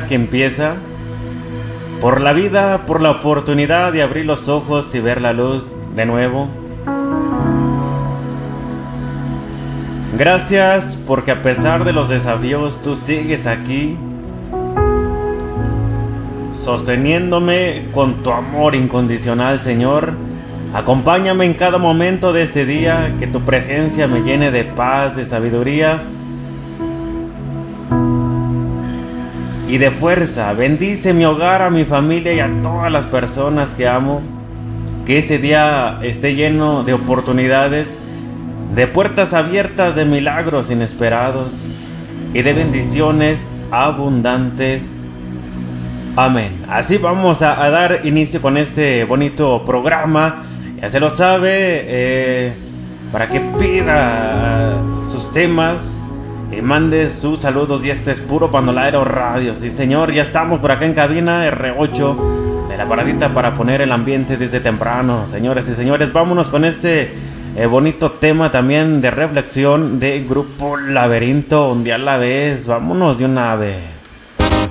que empieza, por la vida, por la oportunidad de abrir los ojos y ver la luz de nuevo. Gracias porque a pesar de los desafíos tú sigues aquí, sosteniéndome con tu amor incondicional, Señor. Acompáñame en cada momento de este día, que tu presencia me llene de paz, de sabiduría y de fuerza. Bendice mi hogar, a mi familia y a todas las personas que amo. Que este día esté lleno de oportunidades, de puertas abiertas, de milagros inesperados y de bendiciones abundantes. Amén. Así vamos a dar inicio con este bonito programa. Ya se lo sabe, para que pida sus temas y mande sus saludos. Y este es Puro Bandolero Radio. Sí, señor, ya estamos por acá en cabina R8 de la paradita para poner el ambiente desde temprano. Señores y señores, vámonos con este bonito tema también de reflexión de Grupo Laberinto. Un día a la vez, vámonos de una vez.